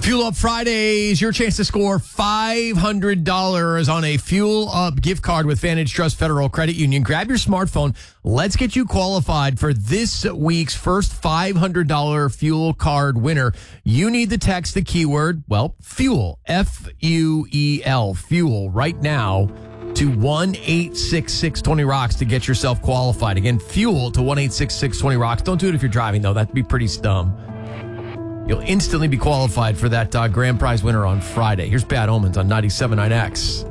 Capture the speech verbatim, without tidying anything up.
Fuel Up Fridays, your chance to score five hundred dollars on a Fuel Up gift card with Vantage Trust Federal Credit Union. Grab your smartphone. Let's get you qualified for this week's first five hundred dollars fuel card winner. You need to text the keyword, well, fuel, F U E L, fuel, right now to one eight six six twenty rocks to get yourself qualified. Again, fuel to one eight six six twenty rocks. Don't do it if you're driving, though. That'd be pretty dumb. You'll instantly be qualified for that uh, grand prize winner on Friday. Here's Bad Omens on ninety-seven point nine X.